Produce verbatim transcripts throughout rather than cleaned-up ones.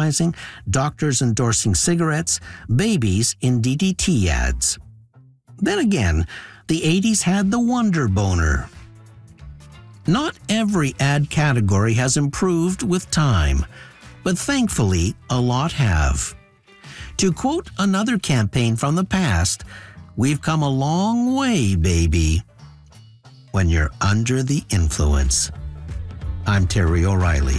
advertising, doctors endorsing cigarettes, babies in D D T ads. Then again, the eighties had the Wonder Boner. Not every ad category has improved with time, but thankfully a lot have. To quote another campaign from the past, we've come a long way, baby, when you're under the influence. I'm Terry O'Reilly.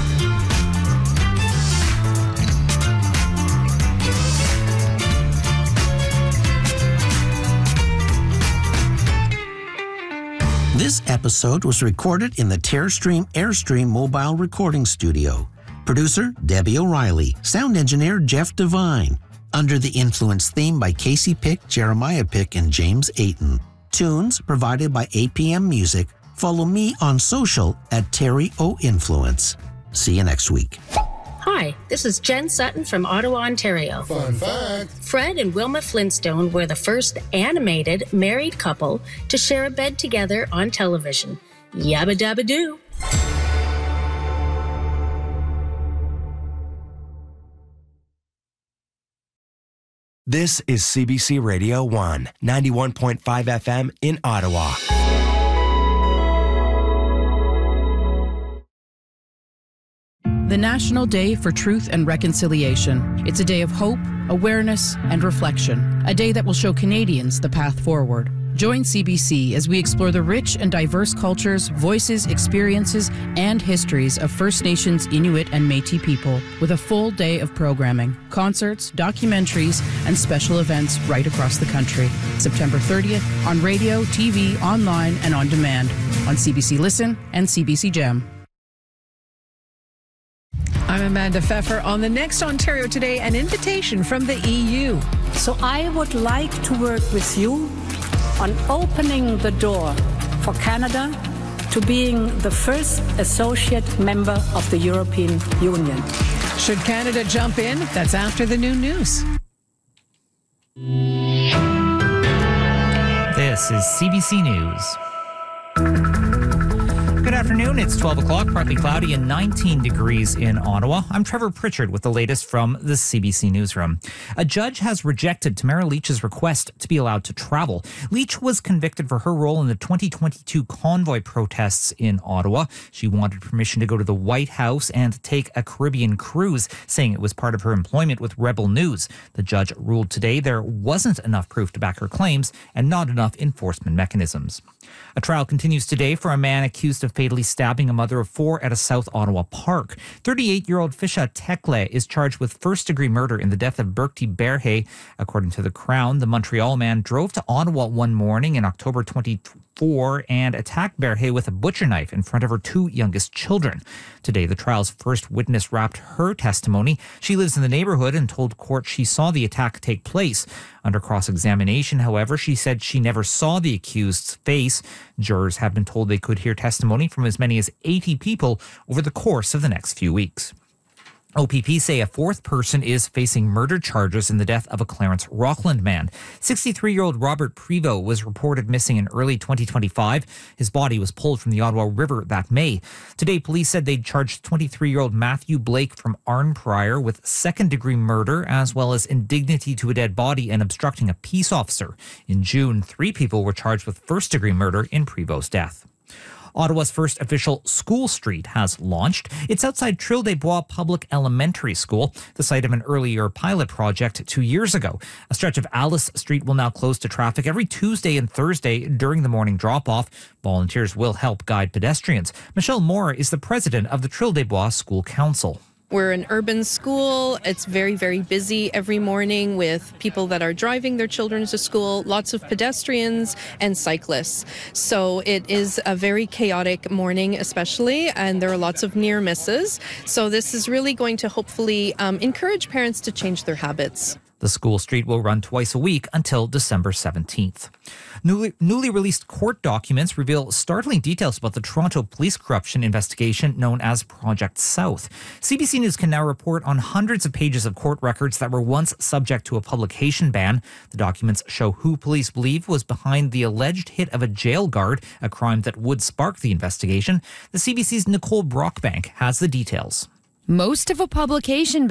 This episode was recorded in the Terrestream Airstream mobile recording studio. Producer, Debbie O'Reilly. Sound engineer, Jeff Devine. Under the Influence theme by Casey Pick, Jeremiah Pick, and James Ayton. Tunes provided by A P M Music. Follow me on social at Terry O Influence. See you next week. Hi, this is Jen Sutton from Ottawa, Ontario. Fun fact. Fred and Wilma Flintstone were the first animated married couple to share a bed together on television. Yabba dabba doo. This is C B C Radio one, ninety-one point five F M in Ottawa. The National Day for Truth and Reconciliation. It's a day of hope, awareness, and reflection. A day that will show Canadians the path forward. Join C B C as we explore the rich and diverse cultures, voices, experiences, and histories of First Nations, Inuit, and Métis people with a full day of programming, concerts, documentaries, and special events right across the country. September thirtieth on radio, T V, online, and on demand on C B C Listen and C B C Gem. I'm Amanda Pfeffer. On the next Ontario Today, an invitation from the E U. So I would like to work with you on opening the door for Canada to being the first associate member of the European Union. Should Canada jump in? That's after the noon news. This is C B C News. Good afternoon. It's twelve o'clock, partly cloudy and nineteen degrees in Ottawa. I'm Trevor Pritchard with the latest from the C B C Newsroom. A judge has rejected Tamara Leach's request to be allowed to travel. Leach was convicted for her role in the twenty twenty-two convoy protests in Ottawa. She wanted permission to go to the White House and take a Caribbean cruise, saying it was part of her employment with Rebel News. The judge ruled today there wasn't enough proof to back her claims and not enough enforcement mechanisms. A trial continues today for a man accused of fatally stabbing a mother of four at a South Ottawa park. thirty-eight-year-old Fisha Tekle is charged with first-degree murder in the death of Berkti Berhe. According to the Crown, the Montreal man drove to Ottawa one morning in October twenty-four and attacked Berhe with a butcher knife in front of her two youngest children. Today, the trial's first witness wrapped her testimony. She lives in the neighborhood and told court she saw the attack take place. Under cross-examination, however, she said she never saw the accused's face. Jurors have been told they could hear testimony from as many as eighty people over the course of the next few weeks. O P P say a fourth person is facing murder charges in the death of a Clarence Rockland man. sixty-three-year-old Robert Prevost was reported missing in early twenty twenty-five. His body was pulled from the Ottawa River that May. Today, police said they'd charged twenty-three-year-old Matthew Blake from Arnprior with second-degree murder, as well as indignity to a dead body and obstructing a peace officer. In June, three people were charged with first-degree murder in Prevost's death. Ottawa's first official school street has launched. It's outside Trille des Bois Public Elementary School, the site of an earlier pilot project two years ago. A stretch of Alice Street will now close to traffic every Tuesday and Thursday during the morning drop-off. Volunteers will help guide pedestrians. Michelle Moore is the president of the Trille des Bois School Council. We're an urban school. It's very, very busy every morning with people that are driving their children to school, lots of pedestrians and cyclists. So it is a very chaotic morning especially, and there are lots of near misses. So this is really going to hopefully um, encourage parents to change their habits. The school street will run twice a week until December seventeenth. Newly, newly released court documents reveal startling details about the Toronto police corruption investigation known as Project South. C B C News can now report on hundreds of pages of court records that were once subject to a publication ban. The documents show who police believe was behind the alleged hit of a jail guard, a crime that would spark the investigation. The C B C's Nicole Brockbank has the details. Most of a publication